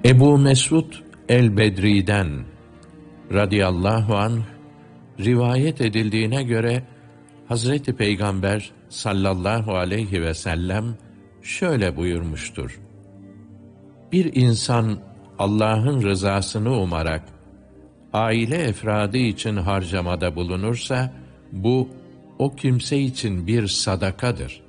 Ebu Mesud el-Bedri'den radıyallahu anh rivayet edildiğine göre Hazreti Peygamber sallallahu aleyhi ve sellem şöyle buyurmuştur: Bir insan Allah'ın rızasını umarak aile efradı için harcamada bulunursa bu o kimse için bir sadakadır.